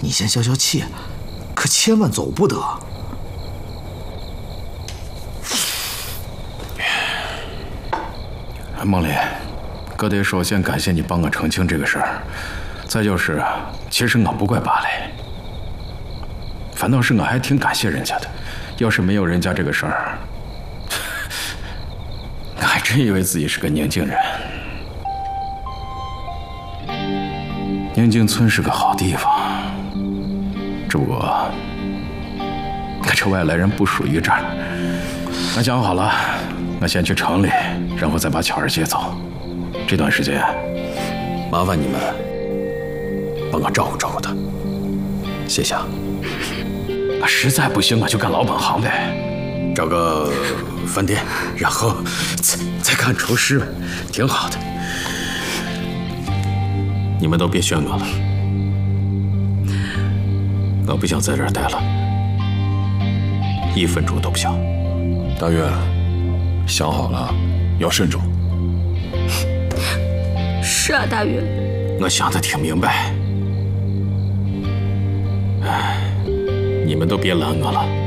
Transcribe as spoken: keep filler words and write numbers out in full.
你先消消气，可千万走不得。 孟林，哥得首先感谢你帮我澄清这个事儿。再就是，其实我不怪芭蕾，反倒是我还挺感谢人家的。要是没有人家这个事儿，我还真以为自己是个宁静人。宁静村是个好地方，只不过我这外来人不属于这儿。我想好了，我先去城里，然后再把巧儿接走。这段时间，麻烦你们帮我照顾照顾她，谢谢啊。我实在不行，我就干老本行呗，找个饭店，然后再再干厨师呗，挺好的。你们都别劝我了，我不想在这儿待了，一分钟都不想。 大岳，想好了，要慎重。 是啊，大岳。 我想的挺明白。哎，你们都别拦我了。